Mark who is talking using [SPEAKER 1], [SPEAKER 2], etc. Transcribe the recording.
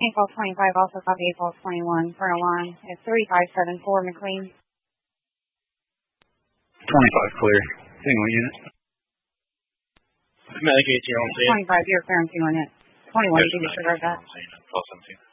[SPEAKER 1] April 25, also copy April 21 for an alarm. It's 3574 McLean.
[SPEAKER 2] 25 clear. Single unit.
[SPEAKER 3] Medicaid here on scene.
[SPEAKER 1] 25, you're clear on unit. 21, you can disregard that.
[SPEAKER 3] 1217.